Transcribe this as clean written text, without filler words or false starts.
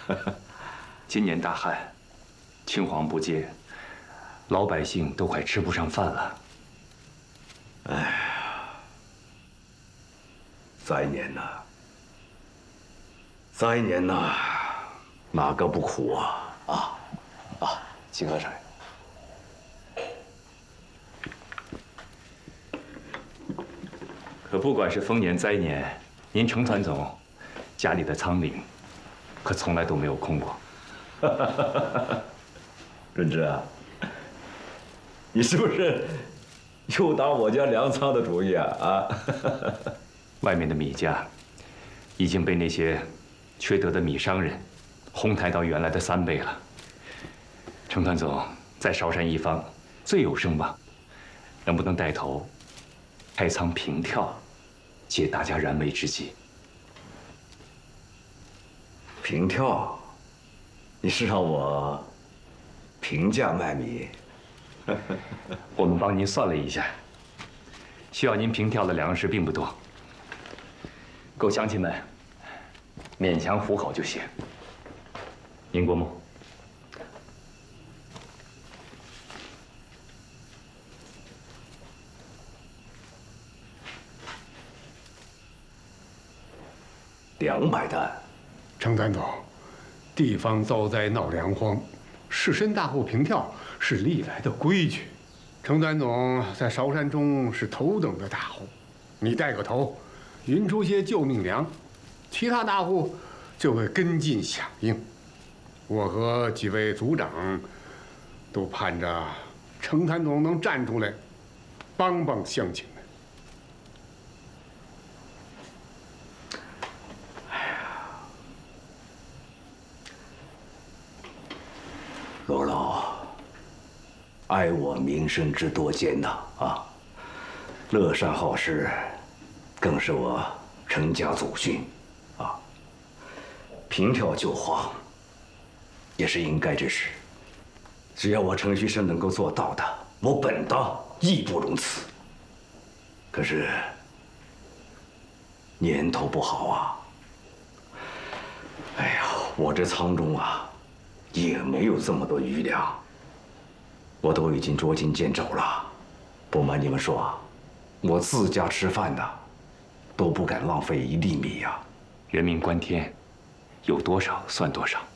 今年大旱，青黄不接，老百姓都快吃不上饭了。 哎呀，灾年呐，灾年呐，哪个不苦啊？ 请喝水。 可不管是丰年灾年，您程团总家里的仓廪，可从来都没有空过。 润之啊，你是不是又打我家粮仓的主意啊？ 外面的米价已经被那些缺德的米商人哄抬到原来的3倍了。程团总在韶山一方最有声望，能不能带头开仓平跳，解大家燃眉之急？ 平跳，你是让我平价卖米？ 我们帮您算了一下，需要您平跳的粮食并不多，够乡亲们勉强糊口就行。宁国木， 200担。 程团总，地方遭灾闹粮荒，士绅大户平跳是历来的规矩。程团总在韶山中是头等的大户，你带个头，匀出些救命粮，其他大户就会跟进响应。我和几位族长都盼着程团总能站出来，帮帮乡亲们。 罗老，爱我民生之多艰呐啊！乐善好施，更是我程家祖训啊。平跳救荒，也是应该之事。只要我程旭生能够做到的，我本当义不容辞。可是年头不好啊！哎呀，我这仓中啊，也没有这么多余粮，我都已经捉襟见肘了。不瞒你们说啊，我自家吃饭的，都不敢浪费一粒米呀。 人命关天，有多少算多少。